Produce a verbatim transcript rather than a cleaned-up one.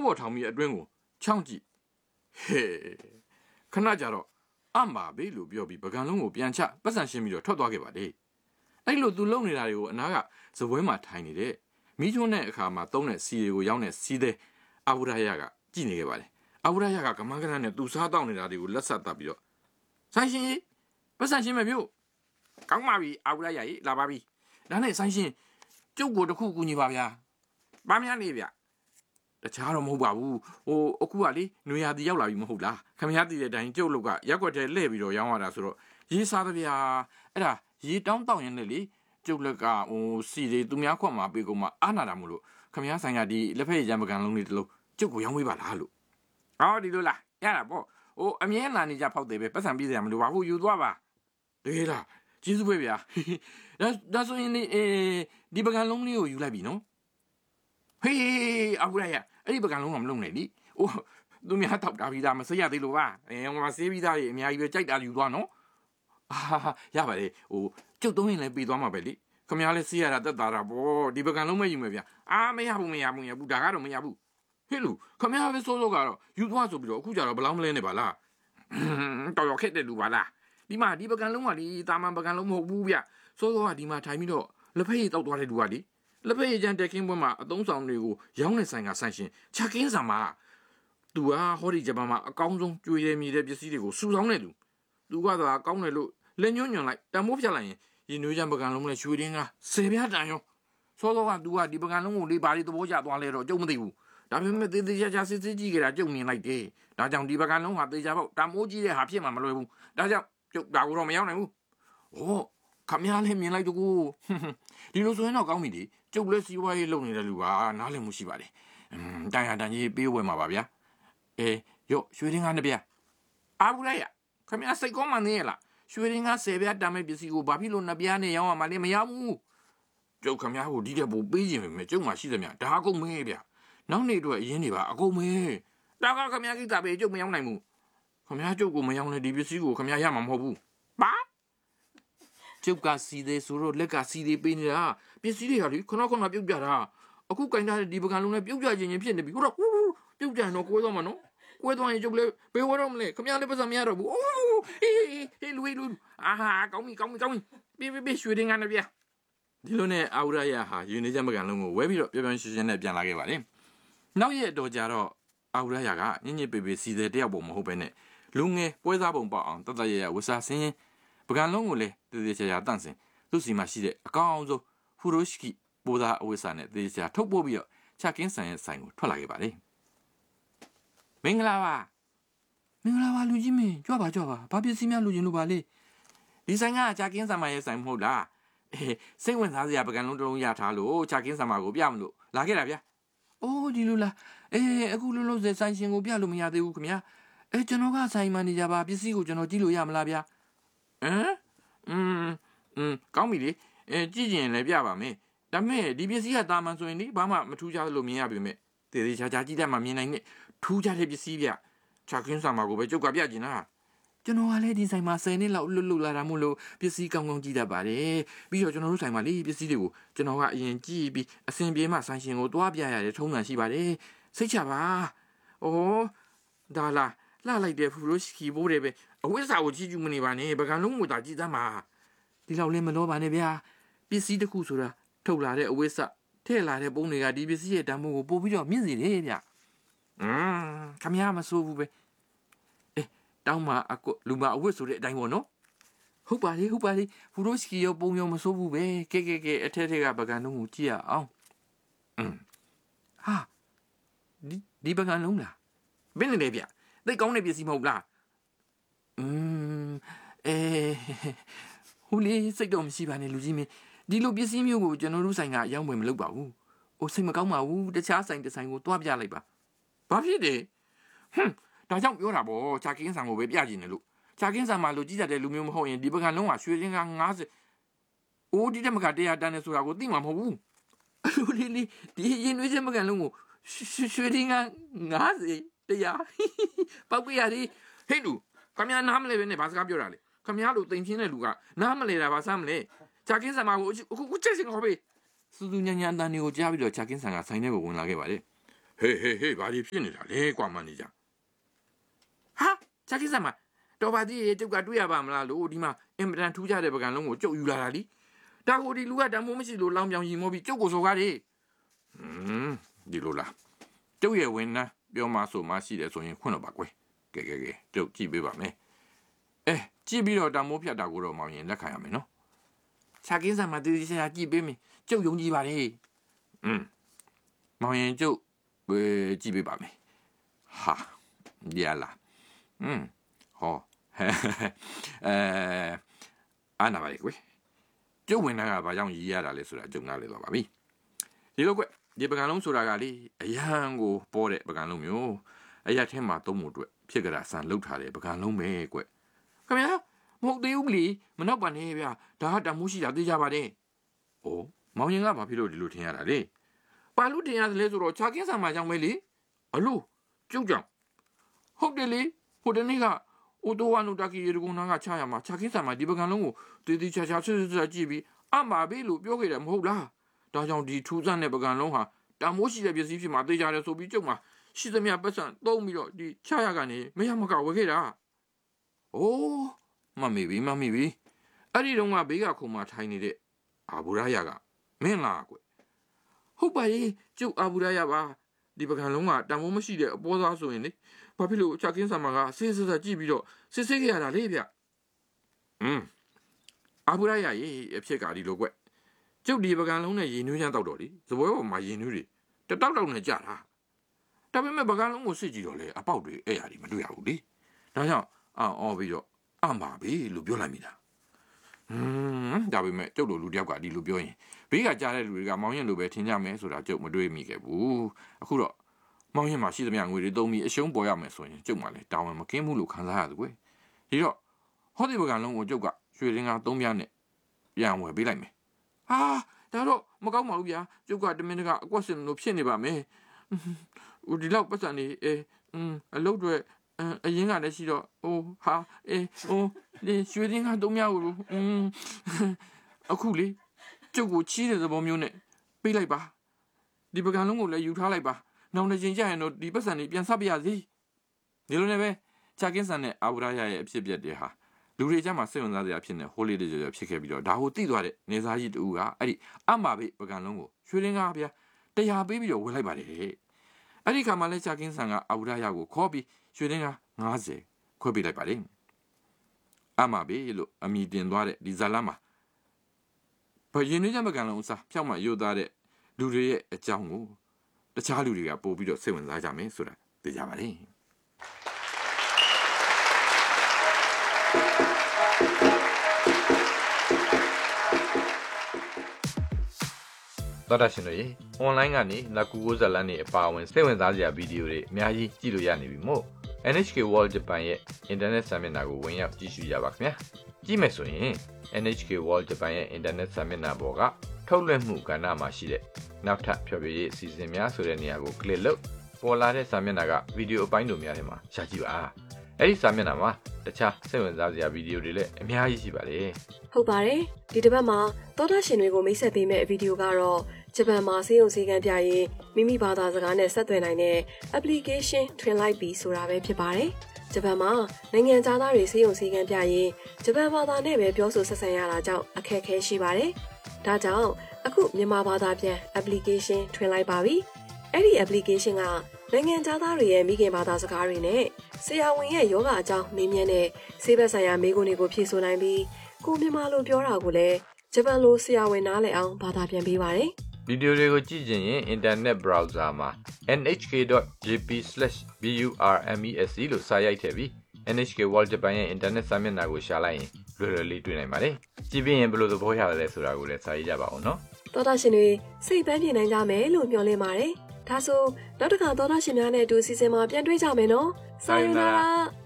ဘော်ထောင်ပြီးအတွင်းကိုချောင်းကြည့်ဟေးခဏကြတော့အမပါဘေးလို့ပြောပြီးပကံလုံးကိုပြန်ချပတ်စံရှင်းပြီးတော့ထွက်သွားခဲ့ပါလေအဲ့လိုသူလုံနေတာတွေကိုအနာကဇပွဲမှာထိုင်နေတဲ့မိချုံးတဲ့အခါမှာသုံးတဲ့စီတွေကိုရောင်းတဲ့စီးတဲ့အာဝရယကကြည့်နေခဲ့ပါလေအာဝရယကကမန်းကနနဲ့သူစားတောက်နေတာတွေကိုလက်ဆက်တပ်ပြီးတော့ဆိုင်ရှင်ပတ်စံရှင်းမဲ့မြို့ကောင်းပါပြီအာဝရယကြီးလာပါပြီဒါနဲ့ဆိုင်ရှင်ကျုပ်ကိုတခုကူညီပါဗျာဘာများနေဗျတခြားတော့မဟုတ်ပါဘူးဟိုအခုကလေနွေရာသီရောက်လာပြီမဟုတ်လားခမရတည်တဲ့အတိုင်းကျုပ်လုတ်ကရက်ွက်ထဲလှည့်ပြီးတော့ရောင်းရတာဆိုတော့ရေးစားတဲ့ဗျာအဲ့ဒါရေးတောင်းတောင်းရင်လည်းလေကျုပ်လက်ကဟိုစီတွေသူများခွက်မှာပေးကုန်မှာအာနာတာမို့လို့ခမရဆိုင်ကဒီလက်ဖက်ရံပကံလုံးလေးတစ်လုံးကျုပ်ကိုရောင်းဝေးပါလားလို့ဟောဒီလိုလားရတာပေါ့ဟိုအမြဲလာနေကြဖောက်တယ်ပဲပတ်စံပြေးစရာမလိုပါဘူးယူသွားပါတကယ်လားကျေးဇူးပဲဗျာဒါဒါဆိုရင်လေအဲဒီပကံလုံးလေးကိုယူလိုက်ပြီနော်ဟေးအခုရရအဲ့ဒီပကံလုံးကမလုံးနဲ့လေဟိုသူများတောက်တာပြီးသားမစိရသေးလို့ပါအဲဟိုမှာဆေးပြီးသားကြီးအများကြီးပဲကြိုက်တာယူသွားနော်အာရပါလေဟိုကျုပ်သုံးရင်လည်းပြီးသွားမှာပဲလေခမများလည်းဆေးရတာတက်တာတာပေါ့ဒီပကံလုံးမယူမယ်ဗျာအာမရဘူးမရဘူးမရဘူးဒါကတော့မရဘူးဟဲ့လူခမများပဲစိုးစိုးကတော့ယူသွားဆိုပြီးတော့အခုကျတော့ဘလောင်းမလဲနေပါလားတော်တော်ခက်တဲ့လူပါလားဒီမှာဒီပကံလုံးကဒီတာမန်ပကံလုံးမဟုတ်ဘူးဗျစိုးစိုးကဒီမှာထိုင်ပြီးတော့လက်ဖက်ရည်တောက်သွားတဲ့လူကလေလက်ဖက်ရည်ချမ်းတက်ခင်းပွဲမှာအသုံးဆောင်တွေကိုရောင်းနေဆိုင်ကဆန့်ရှင်ချက်ခင်းဆံမှာသူကဟောဒီဂျပန်မှာအကောင်းဆုံးကြွေရမြည်တဲ့ပစ္စည်းတွေကိုစုဆောင်းနေလူသူကတော့ကောင်းတယ်လို့လက်ညွှန်းညွှန်လိုက်တံမိုးဖြတ်လိုက်ရင်ဒီနွေးချမ်းပကံလုံးနဲ့ရွှေတင်းကဆယ်ပြားတန်ရောစောစောကသူကဒီပကံလုံးကိုလေးပါးလေးသဘောကျသွားလဲတော့ကျုပ်မသိဘူးဒါပေမဲ့သေးသေးချာချာစစ်စစ်ကြည့်ကြတာကျုပ်မြင်လိုက်တယ်ဒါကြောင့်ဒီပကံလုံးဟာသေချာပေါ့တံမိုးကြီးတဲ့ဟာဖြစ်မှာမလွယ်ဘူးဒါကြောင့်ကျုပ်ဒါကိုတော့မရောက်နိုင်ဘူးဟောခမရလည်းမြင်လိုက်တကူဒီလိုဆိုရင်တော့ကောင်းပြီလေကျုပ်လည်းစီးပွားရေးလုပ်နေတဲ့လူကနားလည်မှုရှိပါတယ်အင်းတန်ရတန်ကြီးပေးဝယ်မှာပါဗျာအေးရော့ရွှေရင်းကားနှစ်ပြားအာဘူးလိုက်ရခမရစိတ်ကောင်းမှနေရလားရွှေရင်းကားဆယ်ပြားတမ်းမဲ့ပစ္စည်းကိုဘာဖြစ်လို့နှစ်ပြားနဲ့ရောင်းရမှာလဲမရဘူးကျုပ်ခမရကိုဒီတဲ့ပို့ပေးခြင်းပဲမယ်ကျုပ်မှရှိသမျှဒါအကုန်မဲဗျာနောက်နေ့အတွက်အရင်နေပါအကုန်မဲတာကခမရကိစ္စပဲကျုပ်မရောင်းနိုင်ဘူးခမရကျုပ်ကိုမရောင်းလဲဒီပစ္စည်းကိုခမရရမှာမဟုတ်ဘူးပါကျုပ်ကစီသေးဆိုတော့လက်ကစီသေးပေးနေတာပစ္စည်းတွေကလေခဏခဏပြုတ်ပြတာအခုကင်ထားတဲ့ဒီပကံလုံးနဲ့ပြုတ်ပြခြင်းချင်းဖြစ်နေပြီဟိုတော့ပြုတ်ကြတော့ကိုယ်တော့မနော်ကိုယ်တော့ရင်ကျုပ်လည်းဘေးဝတော့မလဲခမရလည်းပတ်စံမရတော့ဘူးအိုးဟေးဟေးလူလူအာဟာကောင်းပြီကောင်းပြီကောင်းပြီပြေးပြေးရွှေတင်ကနေပြဒီလိုနဲ့အာဝရယဟာယူနေချက်ပကံလုံးကိုဝဲပြီးတော့ပြောပြောရှင်းရှင်းနဲ့ပြန်လာခဲ့ပါလေနောက်ရက်တော့ကြတော့အာဝရယကညင်ညစ်ပေပေစီသေးတယောက်ပုံမဟုတ်ပဲနဲ့လူငယ်ပွဲစားပုံပေါအောင်တတ်တရရဝစားစင်းပကံလုံးကိုလည်းတည်တည်ချာချာတန့်စင်သူ့စီမှာရှိတဲ့အကောင်းဆုံးဖူရိုရှိကိပိုးသားအဝိစာနဲ့တည်တည်ချာထုတ်ပို့ပြီးတော့ချကင်းဆန်ရဲ့ဆိုင်ကိုထွက်လာခဲ့ပါလေမင်္ဂလာပါမင်္ဂလာပါလူကြီးမင်းကြွပါကြွပါဘာပစ္စည်းများလူချင်းလို့ပါလေဒီဆိုင်ကချကင်းဆန်မရဲ့ဆိုင်မဟုတ်လားအေးစိတ်ဝင်စားစရာပကံလုံးတစ်လုံးရထားလို့ချကင်းဆန်မကိုပြမလို့လာခဲ့တာဗျာအိုးဒီလိုလားအေးအခုလုံးလုံးဆိုင်ရှင်ကိုပြလို့မရသေးဘူးခင်ဗျာအဲကျွန်တော်ကဆိုင်မန်နေဂျာပါပစ္စည်းကိုကျွန်တော်ကြည့်လို့ရမလားဗျာဟမ်อืมอืมကောင်းပြီလေအဲကြည့်ရင်လည်းပြပါမယ်ဒါပေမဲ့ဒီပစ္စည်းကတာမန်ဆိုရင်ဒီဘာမှမထူးခြားလို့မြင်ရပြီမဲ့တည်တည်ချာချာကြည့်တတ်မှမြင်နိုင်နဲ့ထူးခြားတဲ့ပစ္စည်းပြချကင်းဆာမာကိုပဲကျုပ်ကပြကျင်တာကျွန်တော်ကလည်းဒီဆိုင်မှာဆယ်နှစ်လောက်လွတ်လွတ်လာတာမို့လို့ပစ္စည်းကောင်းကောင်းကြည့်တတ်ပါတယ်ပြီးတော့ကျွန်တော်တို့ဆိုင်မှာလေပစ္စည်းတွေကိုကျွန်တော်ကအရင်ကြည့်ပြီးအစင်ပြေမှဆိုင်ရှင်ကိုတွားပြရတဲ့ထုံးစံရှိပါတယ်စိတ်ချပါဩဒါလားလှလိုက်တဲ့ဖူရိုရှိကီဘိုးတွေပဲအဝိဇ္ဇာကိုကြည့်ကြည့်မနေပါနဲ့ပကံလုံးကိုသာကြည့်သမ်းပါဒီလောက်လည်းမလို့ပါနဲ့ဗျာပစ္စည်းတစ်ခုဆိုတာထုတ်လာတဲ့အဝိဇ္ဇာထည့်လာတဲ့ပုံတွေကဒီပစ္စည်းရဲ့တန်ဖိုးကိုပို့ပြီးတော့မြင့်စေတယ်ဗျอืมခမရမစိုးဘူးပဲအေးတောင်းမှာအကွလူမအဝတ်ဆိုတဲ့အတိုင်းပေါ့နော်ဟုတ်ပါလေဟုတ်ပါလေဖူရိုရှိကီရောပုံရောမစိုးဘူးပဲကဲကဲကဲအထက်ထက်ကပကံလုံးကိုကြည့်ရအောင်อืมဟာဒီဒီပကံလုံးလားဘယ်နဲ့လဲဗျသိကောင်းတဲ့ပစ္စည်းမဟုတ်လားอืมအဲဟိုလေစိတ်တော့မရှိပါနဲ့လူကြီးမင်းဒီလိုပစ္စည်းမျိုးကိုကျွန်တော်တို့ဆိုင်ကအရောက်ဝင်မလုပ်ပါဘူးဟိုစိတ်မကောင်းပါဘူးတခြားဆိုင်တစ်ဆိုင်ကိုတွားပြလိုက်ပါဘာဖြစ်တယ်ဟွန်းဒါကြောင့်ပြောတာပေါ့ချာကင်းဆန်ကိုပဲပြကြည့်နေလို့ချာကင်းဆန်မှာလူကြီးတဲ့လူမျိုးမဟုတ်ရင်ဒီပကံလုံးကရွှေရင်းကငါးဆယ်အိုးဒီတက်မကတရားတန်းနေဆိုတာကိုသိမှာမဟုတ်ဘူးလူလေးလေးဒီရင်ွေးချက်မကန်လုံးကိုရွှေရင်းကငါးဆယ်တရားပောက်ပြရည်ဟဲ့လူခမရနားမလဲပဲနဲ့ဘာစကားပြောတာလဲခမရလို့တိမ်ချင်းတဲ့လူကနားမလဲတာဘာစမ်းမလဲချာကင်းဆန်မှာကိုအခုခုချက်စင်ခေါ်ပေးစူးစူးညံ့ညံ့တန်တွေကိုကြားပြီးတော့ချာကင်းဆန်ကဆိုင်ထဲကိုဝင်လာခဲ့ပါလေဟေးဟေးဟေးဘာဒီဖြစ်နေတာလဲကွာမန်နေဂျာဟာချာကိစမတော်ပါသေးရဲ့ကျုပ်ကတွေ့ရပါမလားလို့ဒီမှာအင်မတန်ထူးခြားတဲ့ပကံလုံးကိုကျုပ်ယူလာတာလीဒါကိုဒီလူကတမိုးမရှိလို့လောင်ပြောင်ရီမောပြီးကျုပ်ကိုဆိုကားတယ်ဟွန်းဒီလိုလားကျုပ်ရဲ့ဝင်နှမ်းပြောမှဆိုမှရှိတယ်ဆိုရင်ခွင့်တော့ပါကွယ်ကဲကဲကဲကျုပ်ကြည့်ပေးပါမယ်အဲကြည့်ပြီးတော့တမိုးဖြတ်တာကိုတော့မောင်ရင်လက်ခံရမယ်နော်ချာကင်းဆန်မှာတူချာကြည့်ပေးမယ်ကျုပ်ယုံကြည်ပါလေอืมမောင်ရင်ကျုပ်ပဲကြည့်ပေးပါမယ်ဟာဒီလာอืมဟောအဲအာနာပါလေကွယ်ကျုပ်ဝင်တာကဘာကြောင့်ရည်ရတာလဲဆိုတာကျုံနားလေတော့ပါပြီဒီလိုကွဒီပကံလုံးဆိုတာကလေအရန်ကိုပေါ်တဲ့ပကံလုံးမျိုးအရက်ထဲမှာသုံးဖို့အတွက်ဖြစ်ကြတာဆန်လှုပ်ထားတဲ့ပကံလုံးပဲကွခင်ဗျာမဟုတ်သေးဘူးလေမနောက်ပါနဲ့ဗျာဒါကတမိုးရှိတာသိကြပါတယ်ဩမောင်ရင်ကဘာဖြစ်လို့ဒီလိုထင်ရတာလဲပါလို့ထင်ရတယ်လဲဆိုတော့ခြာကင်းဆန်မှာကြောင့်ပဲလေအလို့ကျုပ်ကြောင့်ဟုတ်တယ်လေဟိုတနေ့ကအိုတိုဝါနိုတာကီရေကုန်းနာကချရမှာခြာကင်းဆန်မှာဒီပကံလုံးကိုတေးသေးချာချာဆွဆွဆွကြည့်ပြီးအမှားပဲလို့ပြောခဲ့တယ်မဟုတ်လားဒါကြောင့်ဒီထူးဆန်းတဲ့ပကံလုံးဟာတမိုးရှိတဲ့ပစ္စည်းဖြစ်မှာသိကြတယ်ဆိုပြီးကျုပ်မှာရှိသမျှပတ်စံသုံးပြီးတော့ဒီချရကနေမရမကဝယ်ခဲ့တာအိုးမမေပြီမမေပြီအဲ့ဒီတော့ကဘေးကခုံမထိုင်နေတဲ့အာဘူရာယကမင်းလားကွဟုတ်ပါရဲ့ကျုပ်အာဘူရာယပါဒီပကံလုံးကတမိုးမရှိတဲ့အပေါ်သားဆိုရင်လေဘာဖြစ်လို့ချာကင်းဆာမကဆေးဆေးဆေးကြည့်ပြီးတော့စစ်ဆေးခဲ့ရတာလေဗျอืมအာဘူရာယရဲ့အဖြစ်ကဒီလိုကွကျုပ်ဒီပကံလုံးနဲ့ရေနွေးချမ်းတောက်တော့လေသပွဲပေါ်မှာရေနွေးတွေတတောက်တောက်နဲ့ကြတာဒါပေမဲ့ပကံလုံးကိုစစ်ကြည့်တော့လေအပေါက်တွေအဲ့ရတွေမတွေ့ရဘူးလေဒါကြောင့်အော်ပြီးတော့အမှားပဲလို့ပြောလိုက်မိတာဟွန်းဒါပေမဲ့ကျုပ်တို့လူတယောက်ကဒီလိုပြောရင်ဘေးကကြားတဲ့လူတွေကမောင်ရင်လိုပဲထင်ကြမယ်ဆိုတာကျုပ်မတွေးမိခဲ့ဘူးအခုတော့မောင်ရင်မှာရှိသမျှငွေတွေသုံးပြီးအရှုံးပေါ်ရမယ်ဆိုရင်ကျုပ်မှလည်းတာဝန်မကင်းဘူးလို့ခံစားရတယ်ကွဒီတော့ဟောဒီပကံလုံးကိုကျုပ်ကရွှေရင်းကားသုံးပြားနဲ့ပြန်ဝယ်ပေးလိုက်မယ်ဟာဒါတော့မကောင်းပါဘူးဗျာကျုပ်ကတမင်တကအကွက်စင်လို့ဖြစ်နေပါမယ်ဦးဒီလောက်ပတ်စံနေအဲอืมအလုပ်တွေအရင်ကလည်းရှိတော့ဟိုဟာအေးဟိုဒီရွှေရင်းကတော့မရဘူးอืมအခုလေကျုပ်ကိုချီးတဲ့သဘောမျိုးနဲ့ပေးလိုက်ပါဒီပကံလုံးကိုလည်းယူထားလိုက်ပါနောက်တစ်ချိန်ကျရင်တော့ဒီပတ်စံတွေပြန်ဆက်ပြရစီဒီလိုနဲ့ပဲချာကင်းဆန်နဲ့အာဘူရာယရဲ့အဖြစ်ပြက်တွေဟာလူတွေကြားမှာစိတ်ဝင်စားစရာဖြစ်နေဟိုလေးတွေကြော်ဖြစ်ခဲ့ပြီးတော့ဒါကိုသိသွားတဲ့နေသားကြီးတူကအဲ့ဒီအမှားပဲပကံလုံးကိုရွှေရင်းကားဗျာတရားပေးပြီးတော့ဝယ်လိုက်ပါတယ်အဲ့ဒီခါမှလည်းချာကင်းဆန်ကအာဘူရာယကိုခေါ်ပြီးရွှေရင်းကားငါးဆယ်ခွဲပေးလိုက်ပါတယ်အမှားပဲလို့အမိတင်သွားတဲ့ဒီဇာလမှာဘယင်းနေကြမကန်လုံးအစားဖြောက်မှရိုးသားတဲ့လူတွေရဲ့အကြောင်းကိုတခြားလူတွေကပို့ပြီးတော့စိတ်ဝင်စားကြမယ်ဆိုတာသိကြပါတယ်တော်တာရှင်တို့ရေ online ကနေလာကူကိုဇလန်နေအပါအဝင်စိတ်ဝင်စားစရာဗီဒီယိုတွေအများကြီးကြည့်လို့ရနေပြီမို့ N H K World Japan ရဲ့ Internet Summit နာကိုဝင်ရောက်ကြည့်ရှုကြပါခင်ဗျာကြည့်မယ်ဆိုရင် N H K World Japan ရဲ့ Internet Summit နာပေါ်ကထုတ်လွှင့်မှုကဏ္ဍမှာရှိတဲ့နောက်ထပ်ဖြောပြရေးအစီအစဉ်များဆိုတဲ့နေရာကို click လုပ်ပေါ်လာတဲ့စာမျက်နှာကဗီဒီယိုအပိုင်းတို့များထဲမှာရှာကြည့်ပါအဲ့ဒီစာမျက်နှာမှာတခြားစိတ်ဝင်စားစရာဗီဒီယိုတွေလည်းအများကြီးရှိပါတယ်ဟုတ်ပါတယ်ဒီတစ်ပတ်မှာသောတာရှင်တွေကိုမိတ်ဆက်ပေးမယ့်ဗီဒီယိုကတော့ဂျပန်မှာစေယုံစည်းကမ်းပြရင်မိမိဘာသာစကားနဲ့ဆက်သွယ်နိုင်တဲ့ application ထွင်လိုက်ပြီဆိုတာပဲဖြစ်ပါတယ်ဂျပန်မှာနိုင်ငံသားတွေစေယုံစည်းကမ်းပြရင်ဂျပန်ဘာသာနဲ့ပဲပြောဆိုဆက်ဆံရတာကြောင့်အခက်အခဲရှိပါတယ်ဒါကြောင့်အခုမြန်မာဘာသာပြန် application ထွင်လိုက်ပါပြီအဲ့ဒီ application ကနိုင်ငံသားတွေရဲ့မိခင်ဘာသာစကားတွေနဲ့ဆရာဝန်ရဲ့ယောဂအကြောင်းမေးမြန်းတဲ့ဆေးဘက်ဆိုင်ရာမေးခွန်းတွေကိုဖြေဆိုနိုင်ပြီးကိုမြန်မာလိုပြောတာကိုလည်းဂျပန်လိုဆရာဝန်နားလည်အောင်ဘာသာပြန်ပေးပါတယ်ဗီဒီယိုတွေကိုကြည့်ချင်ရင် internet browser မှာ n h k dot j p slash burmese လို့စာရိုက်ထည့်ပြီး N H K World Japan ရဲ့ internet စာမျက်နှာကိုရှာလိုက်ရင်လွယ်လွယ်လေးတွေ့နိုင်ပါတယ်ကြည့်ပြီးရင်ဘယ်လိုသဘောရလဲဆိုတာကိုလည်းစာရေးကြပါဦးနော်သောတာရှင်တွေစိတ်ပန်းပြေနိုင်ကြမယ်လို့မျှော်လင့်ပါတယ်ဒါဆိုနောက်တစ်ခါသောတာရှင်များနဲ့အတူစီစဉ်မှာပြန်တွေ့ကြမယ်နော်စာယူနာရာ